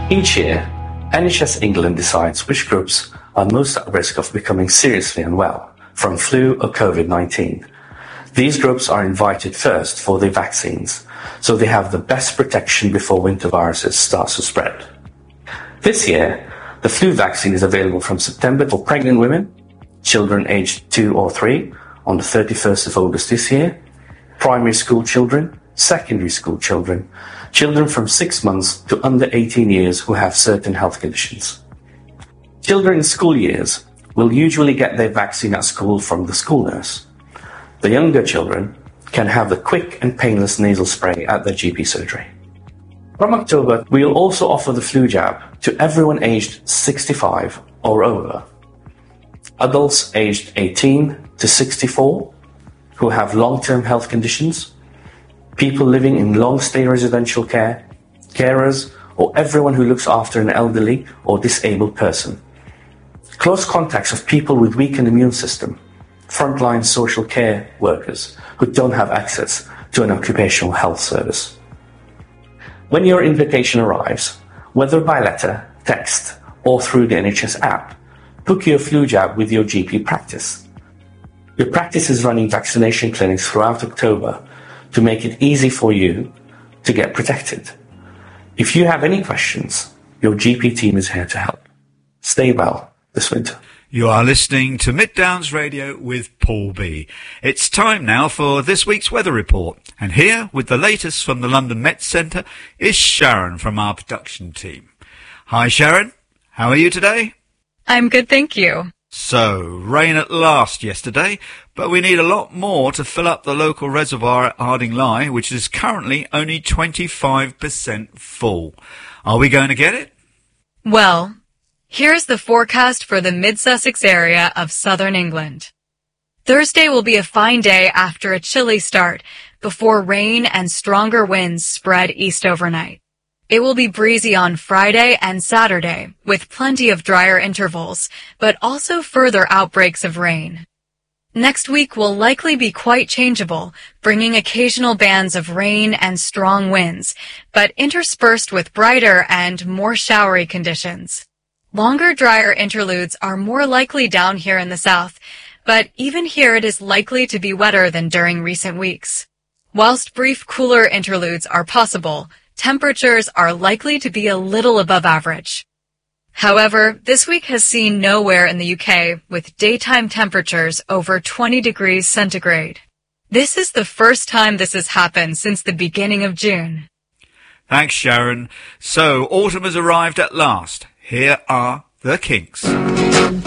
Each year, NHS England decides which groups are most at risk of becoming seriously unwell from flu or COVID-19. These groups are invited first for their vaccines, so they have the best protection before winter viruses start to spread. This year, the flu vaccine is available from September for pregnant women, children aged 2 or 3 on the 31st of August this year, primary school children, secondary school children, children from 6 months to under 18 years who have certain health conditions. Children in school years will usually get their vaccine at school from the school nurse. The younger children can have the quick and painless nasal spray at their GP surgery. From October, we will also offer the flu jab to everyone aged 65 or over. Adults aged 18 to 64 who have long-term health conditions, people living in long-stay residential care, carers, or everyone who looks after an elderly or disabled person. Close contacts of people with weakened immune system, frontline social care workers who don't have access to an occupational health service. When your invitation arrives, whether by letter, text, or through the NHS app, book your flu jab with your GP practice. Your practice is running vaccination clinics throughout October to make it easy for you to get protected. If you have any questions, your GP team is here to help. Stay well this winter. You are listening to Mid Downs Radio with Paul B. It's time now for this week's weather report. And here, with the latest from the London Met Centre, is Sharon from our production team. Hi Sharon, how are you today? I'm good, thank you. So, rain at last yesterday, but we need a lot more to fill up the local reservoir at Harding-Lye, which is currently only 25% full. Are we going to get it? Well, here's the forecast for the Mid-Sussex area of southern England. Thursday will be a fine day after a chilly start, before rain and stronger winds spread east overnight. It will be breezy on Friday and Saturday, with plenty of drier intervals, but also further outbreaks of rain. Next week will likely be quite changeable, bringing occasional bands of rain and strong winds, but interspersed with brighter and more showery conditions. Longer, drier interludes are more likely down here in the south, but even here it is likely to be wetter than during recent weeks. Whilst brief cooler interludes are possible, temperatures are likely to be a little above average. However, this week has seen nowhere in the UK with daytime temperatures over 20 degrees centigrade. This is the first time this has happened since the beginning of June. Thanks, Sharon. So, autumn has arrived at last. Here are the Kinks.